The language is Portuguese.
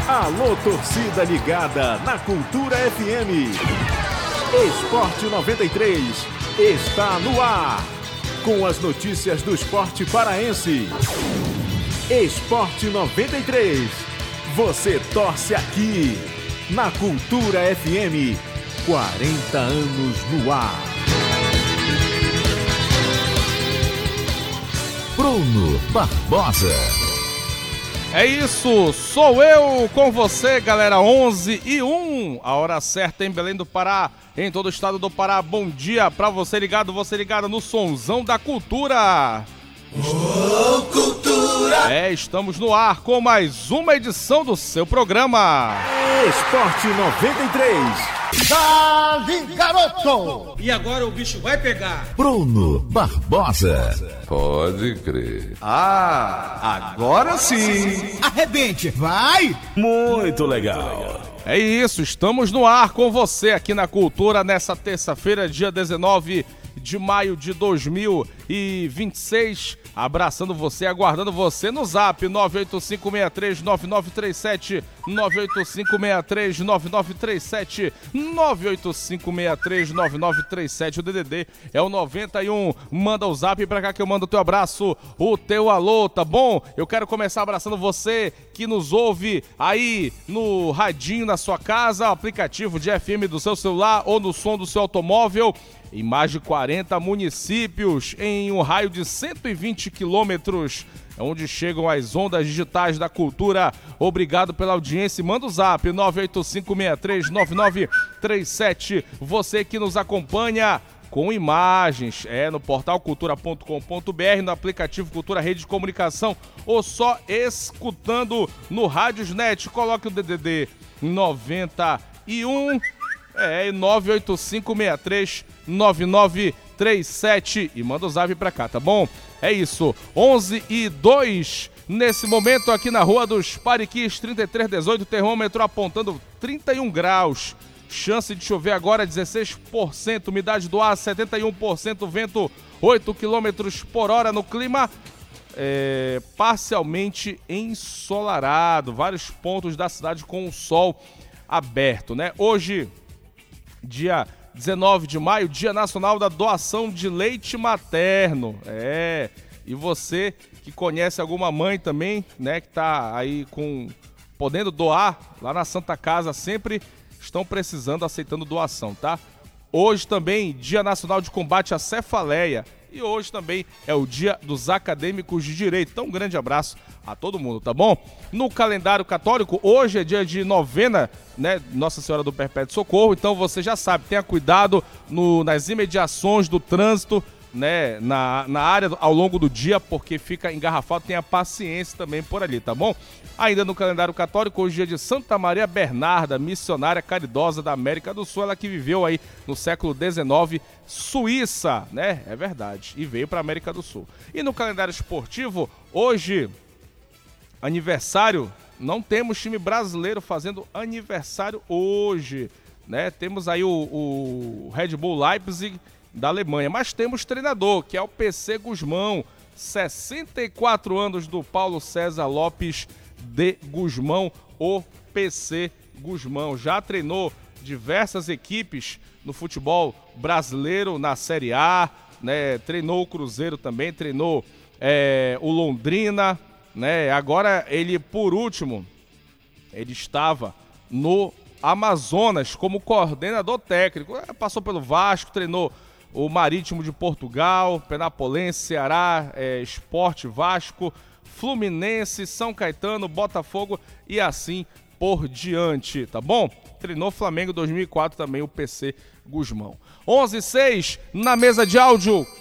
Alô, torcida ligada na Cultura FM. Esporte 93 está no ar, com as notícias do esporte paraense. Esporte 93, você torce aqui, na Cultura FM, 40 anos no ar. Bruno Barbosa. É isso, sou eu com você, galera, 11h01, a hora certa em Belém do Pará, em todo o estado do Pará. Bom dia pra você ligado no Sonzão da Cultura. Oh, Cultura! Estamos no ar com mais uma edição do seu programa Esporte 93. Dali, garoto! E agora o bicho vai pegar. Bruno Barbosa. Pode crer. Agora sim! Arrebente, vai! Muito legal. É isso, estamos no ar com você aqui na Cultura nessa terça-feira, dia 19 de maio de 2026, abraçando você, aguardando você no zap 985639937, 985639937, 985639937, o DDD é o 91, manda o zap pra cá que eu mando o teu abraço, o teu alô, tá bom? Eu quero começar abraçando você que nos ouve aí no radinho na sua casa, aplicativo de FM do seu celular ou no som do seu automóvel, em mais de 40 municípios, em um raio de 120 quilômetros, onde chegam as ondas digitais da cultura. Obrigado pela audiência. Manda o zap 985639937. Você que nos acompanha com imagens, no portal cultura.com.br, no aplicativo Cultura Rede de Comunicação, ou só escutando no Rádiosnet. Coloque o DDD 91 985639937 e manda o zap pra cá, tá bom? É isso, 11h02 nesse momento aqui na Rua dos Pariquis, 3318, termômetro apontando 31 graus. Chance de chover agora 16%, umidade do ar 71%, vento 8 km por hora no clima parcialmente ensolarado. Vários pontos da cidade com o sol aberto, né? Hoje, dia 19 de maio, Dia Nacional da Doação de Leite Materno. E você que conhece alguma mãe também, né, que tá aí podendo doar lá na Santa Casa, sempre estão precisando, aceitando doação, tá? Hoje também, Dia Nacional de Combate à Cefaleia. E hoje também é o Dia dos Acadêmicos de Direito. Então, um grande abraço a todo mundo, tá bom? No calendário católico, hoje é dia de novena, né? Nossa Senhora do Perpétuo Socorro. Então, você já sabe, tenha cuidado nas imediações do trânsito, né? Na área ao longo do dia, porque fica engarrafado. Tenha paciência também por ali, tá bom? Ainda no calendário católico, hoje é dia de Santa Maria Bernarda, missionária caridosa da América do Sul. Ela que viveu aí no século XIX, Suíça, né? É verdade. E veio para a América do Sul. E no calendário esportivo, hoje, aniversário, não temos time brasileiro fazendo aniversário hoje, né? Temos aí o Red Bull Leipzig da Alemanha, mas temos treinador, que é o PC Guzmão, 64 anos do Paulo César Lopes de Guzmão, o PC Guzmão. Já treinou diversas equipes no futebol brasileiro, na Série A, né? Treinou o Cruzeiro também, treinou o Londrina, né? Agora ele, por último, ele estava no Amazonas como coordenador técnico. Passou pelo Vasco, treinou o Marítimo de Portugal, Penapolense, Ceará, Sport Vasco, Fluminense, São Caetano, Botafogo e assim por diante, tá bom? Treinou Flamengo 2004 também, o PC Guzmão. 11h06, na mesa de áudio,